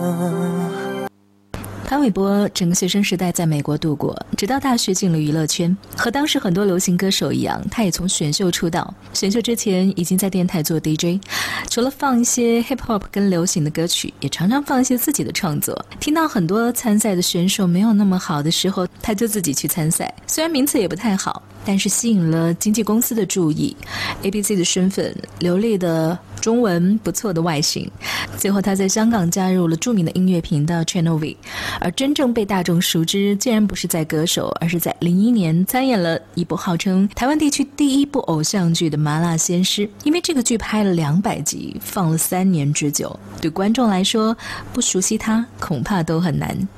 潘玮柏整个学生时代在美国度过，直到大学进了娱乐圈。和当时很多流行歌手一样，他也从选秀出道。选秀之前已经在电台做 DJ， 除了放一些 hip hop 跟流行的歌曲，也常常放一些自己的创作。听到很多参赛的选手没有那么好的时候，他就自己去参赛。虽然名次也不太好，但是吸引了经纪公司的注意。ABC 的身份，流利的中文，不错的外形。最后他在香港加入了著名的音乐频道 Channel V， 而真正被大众熟知竟然不是在歌手，而是在01年参演了一部号称台湾地区第一部偶像剧的《麻辣鲜师》。因为这个剧拍了200集，放了3年之久，对观众来说不熟悉他恐怕都很难。